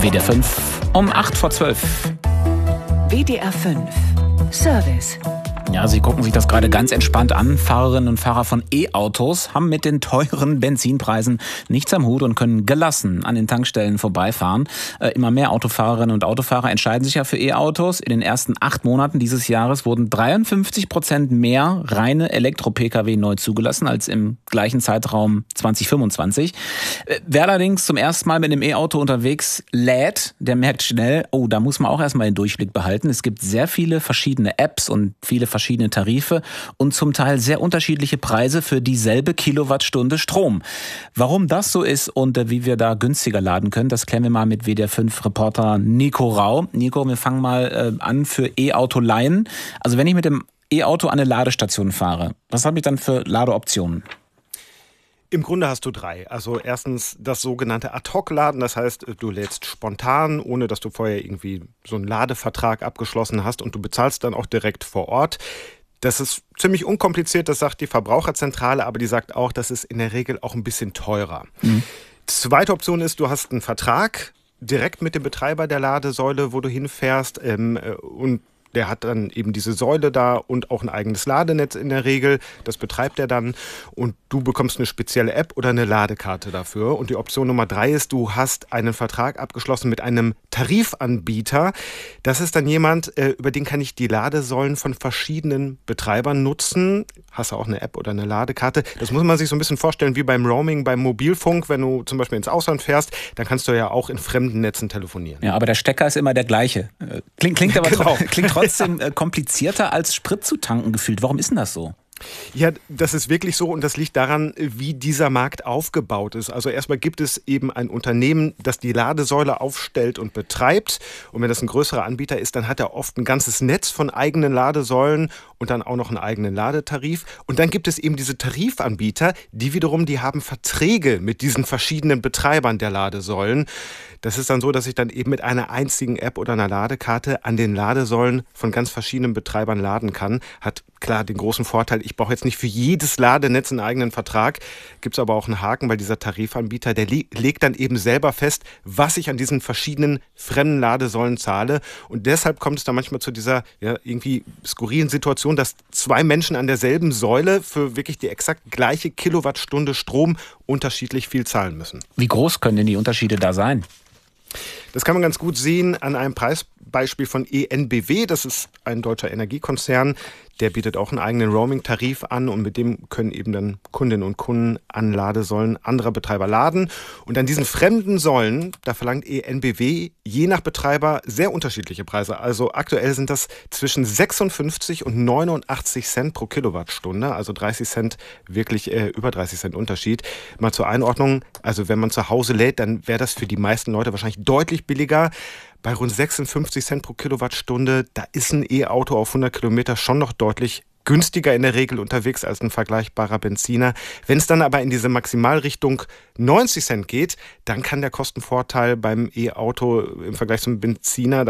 WDR 5 um 8:12. WDR 5 Service. Ja, Sie gucken sich das gerade ganz entspannt an. Fahrerinnen und Fahrer von E-Autos haben mit den teuren Benzinpreisen nichts am Hut und können gelassen an den Tankstellen vorbeifahren. Immer mehr Autofahrerinnen und Autofahrer entscheiden sich ja für E-Autos. In den ersten 8 Monaten dieses Jahres wurden 53% mehr reine Elektro-Pkw neu zugelassen als im gleichen Zeitraum 2025. Wer allerdings zum ersten Mal mit einem E-Auto unterwegs lädt, der merkt schnell, oh, da muss man auch erstmal den Durchblick behalten. Es gibt sehr viele verschiedene Apps und viele verschiedene Tarife und zum Teil sehr unterschiedliche Preise für dieselbe Kilowattstunde Strom. Warum das so ist und wie wir da günstiger laden können, das klären wir mal mit WDR 5 Reporter Nico Rau. Nico, wir fangen mal an für E-Auto-Laien. Also wenn ich mit dem E-Auto an eine Ladestation fahre, was habe ich dann für Ladeoptionen? Im Grunde hast du 3. Also erstens das sogenannte Ad-Hoc-Laden, das heißt, du lädst spontan, ohne dass du vorher irgendwie so einen Ladevertrag abgeschlossen hast und du bezahlst dann auch direkt vor Ort. Das ist ziemlich unkompliziert, das sagt die Verbraucherzentrale, aber die sagt auch, das ist in der Regel auch ein bisschen teurer. Zweite Option ist, du hast einen Vertrag direkt mit dem Betreiber der Ladesäule, wo du hinfährst und der hat dann eben diese Säule da und auch ein eigenes Ladenetz in der Regel. Das betreibt er dann und du bekommst eine spezielle App oder eine Ladekarte dafür. Und die Option Nummer 3 ist, du hast einen Vertrag abgeschlossen mit einem Tarifanbieter. Das ist dann jemand, über den kann ich die Ladesäulen von verschiedenen Betreibern nutzen. Hast du auch eine App oder eine Ladekarte? Das muss man sich so ein bisschen vorstellen wie beim Roaming, beim Mobilfunk. Wenn du zum Beispiel ins Ausland fährst, dann kannst du ja auch in fremden Netzen telefonieren. Ja, aber der Stecker ist immer der gleiche. Klingt aber Genau. Klingt trotzdem komplizierter als Sprit zu tanken gefühlt. Warum ist denn das so? Ja, das ist wirklich so und das liegt daran, wie dieser Markt aufgebaut ist. Also erstmal gibt es eben ein Unternehmen, das die Ladesäule aufstellt und betreibt. Und wenn das ein größerer Anbieter ist, dann hat er oft ein ganzes Netz von eigenen Ladesäulen und dann auch noch einen eigenen Ladetarif. Und dann gibt es eben diese Tarifanbieter, die wiederum, die haben Verträge mit diesen verschiedenen Betreibern der Ladesäulen. Das ist dann so, dass ich dann eben mit einer einzigen App oder einer Ladekarte an den Ladesäulen von ganz verschiedenen Betreibern laden kann. Hat klar den großen Vorteil, ich brauche jetzt nicht für jedes Ladenetz einen eigenen Vertrag. Gibt es aber auch einen Haken, weil dieser Tarifanbieter, der legt dann eben selber fest, was ich an diesen verschiedenen fremden Ladesäulen zahle. Und deshalb kommt es dann manchmal zu dieser irgendwie skurrilen Situation, dass 2 Menschen an derselben Säule für wirklich die exakt gleiche Kilowattstunde Strom unterschiedlich viel zahlen müssen. Wie groß können denn die Unterschiede da sein? Das kann man ganz gut sehen an einem Preisbeispiel von EnBW. Das ist ein deutscher Energiekonzern. Der bietet auch einen eigenen Roaming-Tarif an und mit dem können eben dann Kundinnen und Kunden an Ladesäulen anderer Betreiber laden. Und an diesen fremden Säulen, da verlangt EnBW je nach Betreiber sehr unterschiedliche Preise. Also aktuell sind das zwischen 56 und 89 Cent pro Kilowattstunde, also 30 Cent, wirklich über 30 Cent Unterschied. Mal zur Einordnung, also wenn man zu Hause lädt, dann wäre das für die meisten Leute wahrscheinlich deutlich billiger. Bei rund 56 Cent pro Kilowattstunde, da ist ein E-Auto auf 100 Kilometer schon noch deutlich günstiger in der Regel unterwegs als ein vergleichbarer Benziner. Wenn es dann aber in diese Maximalrichtung 90 Cent geht, dann kann der Kostenvorteil beim E-Auto im Vergleich zum Benziner